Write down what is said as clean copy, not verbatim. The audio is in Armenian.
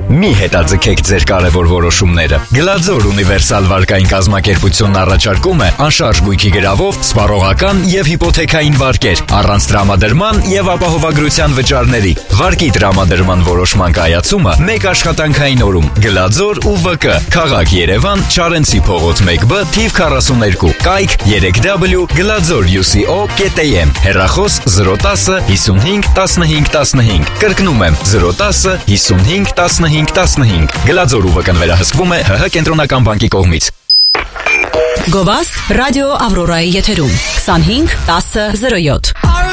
Մի հետաձգեք ձեր կարևոր որոշումները։ Գլաձոր ունիվերսալ վարկային կազմակերպությունն առաջարկում է անշարժ գույքի գրավով, սպառողական և հիպոթեքային վարկեր, առանց տրամադրման և ապահովագրության վճարների։ Վարկի տրամադրման որոշման կայացումը մեկ աշխատանքային օրում։ Գլաձոր ՈՒՎԿ, Քաղաք Երևան, Չարենցի փողոց 1B, թիվ 42, կայք 3w.gladzor.uco.am, հեռախոս 010 55 15 15, կրկնում եմ 010 55 15 15, Գլաձոր ՈՒՎԿ-ն վերահսկվում է ՀՀ կենտրոնական բանկի կողմից։ Գովազդ ռադիո Ավրորայի եթերում 25 10 07